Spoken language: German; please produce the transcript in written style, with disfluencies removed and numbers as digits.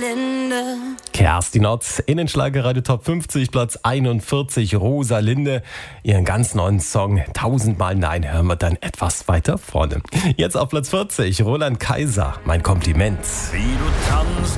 Rosalinde. Kerstin Ott, Innenschlagerradio Top 50, Platz 41, Rosalinde. Ihren ganz neuen Song 1000-mal Nein hören wir dann etwas weiter vorne. Jetzt auf Platz 40, Roland Kaiser, mein Kompliment. Wie du tanzt